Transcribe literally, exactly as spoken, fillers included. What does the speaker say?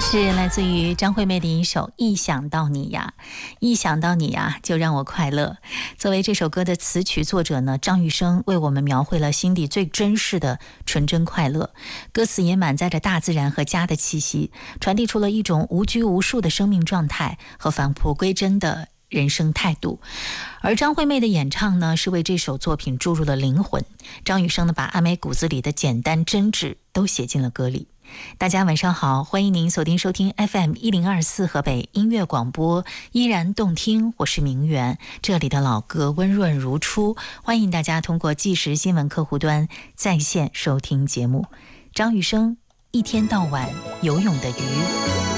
是来自于张惠妹的一首《一想到你呀》，一想到你呀就让我快乐。作为这首歌的词曲作者呢，张雨生为我们描绘了心底最真实的纯真快乐，歌词也满载着大自然和家的气息，传递出了一种无拘无束的生命状态和返璞归真的人生态度。而张惠妹的演唱呢，是为这首作品注入了灵魂。张雨生呢，把阿妹骨子里的简单真挚都写进了歌里。大家晚上好，欢迎您锁定收听 F M 一零二四河北音乐广播，依然动听，我是明媛，这里的老歌温润如初，欢迎大家通过即时新闻客户端在线收听节目。张雨生，一天到晚游泳的鱼。